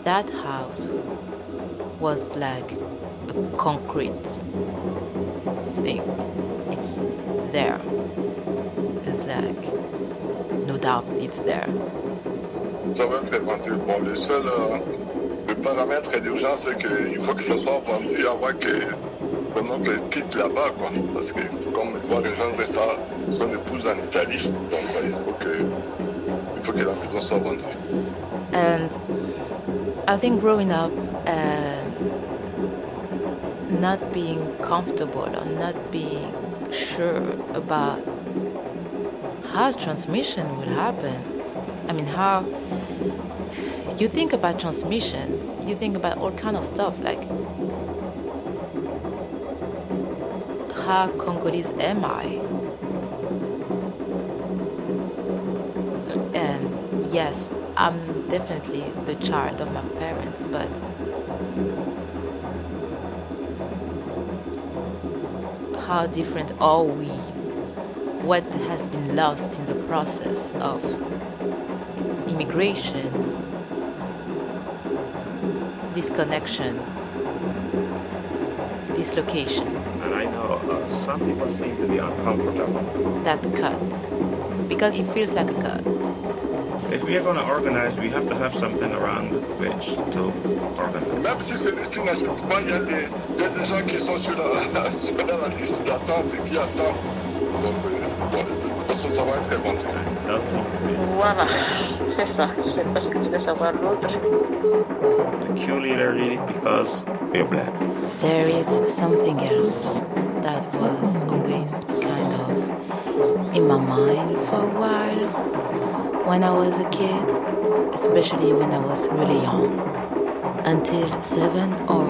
that house was like a concrete thing. It's there. It's like, no doubt, it's there. Ça va être vendu. Bon, le paramètre d'urgence, c'est qu'il faut que ça soit vendu avant que mon oncle quitte là-bas, quoi. Parce que, comme il va rejoindre son épouse en Italie, donc il faut que la maison soit vendue. And I think growing up, not being comfortable or not being sure about how transmission will happen. I mean, how you think about transmission, you think about all kind of stuff, like how Congolese am I? And yes, I'm definitely the child of my parents, but how different are we? What has been lost in the process of immigration, disconnection, dislocation. And I know some people seem to be uncomfortable. That cut, because it feels like a cut. If we are going to organize, we have to have something around which to organize. Même si celui-ci n'achète pas, il y a des gens qui sont sur la liste d'attente et qui attendent. Donc, de toute façon, ça va être vendu. Voilà, c'est ça. Je sais pas ce que tu veux savoir l'autre. Peculiarly because we're black. There is something else that was always kind of in my mind for a while when I was a kid, especially when I was really young, until 7 or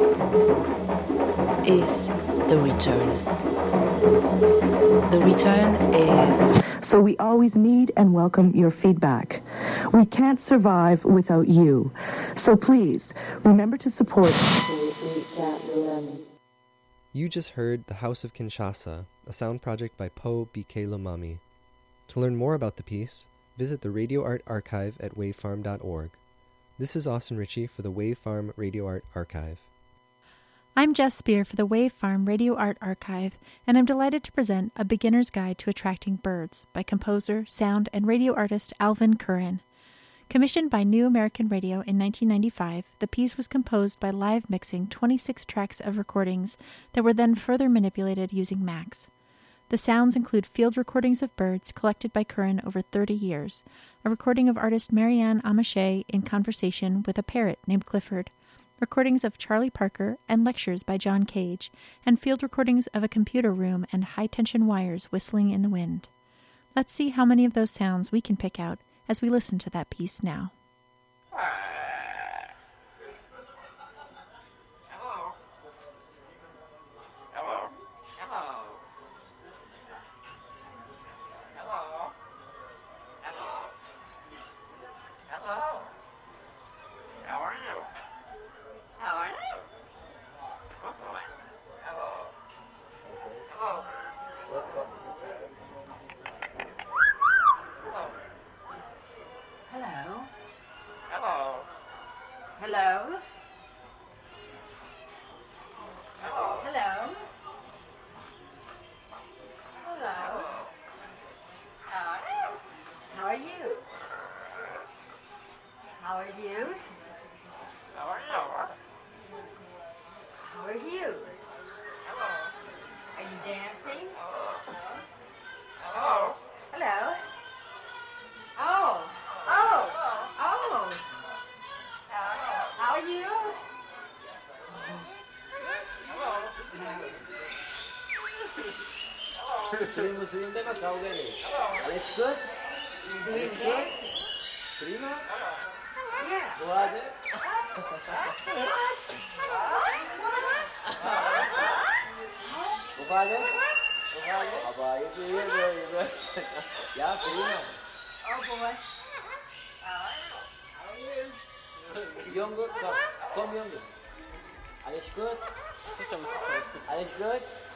8, is the return. The return is... So we always need and welcome your feedback. We can't survive without you. So please, remember to support... You just heard The House of Kinshasa, a sound project by Po BK Lomami. To learn more about the piece, visit the Radio Art Archive at wavefarm.org. This is Austin Ritchie for the Wave Farm Radio Art Archive. I'm Jess Spear for the Wave Farm Radio Art Archive, and I'm delighted to present A Beginner's Guide to Attracting Birds by composer, sound, and radio artist Alvin Curran. Commissioned by New American Radio in 1995, the piece was composed by live mixing 26 tracks of recordings that were then further manipulated using Max. The sounds include field recordings of birds collected by Curran over 30 years, a recording of artist Marianne Amache in conversation with a parrot named Clifford, recordings of Charlie Parker and lectures by John Cage, and field recordings of a computer room and high-tension wires whistling in the wind. Let's see how many of those sounds we can pick out as we listen to that piece now. Muslim देखो खाओगे नहीं Alles good? Alles good? Prima? What? What? Apa itu ya ya prima. Oh boy. Younger, come younger. Alles good? Alles good?